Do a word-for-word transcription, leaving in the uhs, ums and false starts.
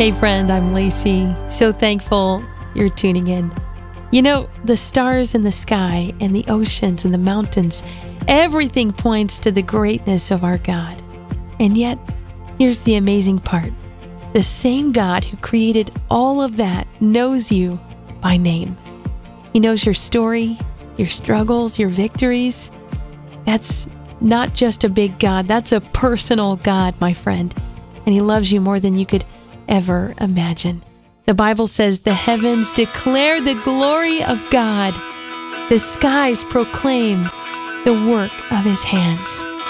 Hey friend, I'm Lacey. So thankful you're tuning in. You know, the stars in the sky and the oceans and the mountains, everything points to the greatness of our God. And yet, here's the amazing part. The same God who created all of that knows you by name. He knows your story, your struggles, your victories. That's not just a big God, that's a personal God, my friend. And He loves you more than you could ever imagine. The Bible says the heavens declare the glory of God. The skies proclaim the work of His hands.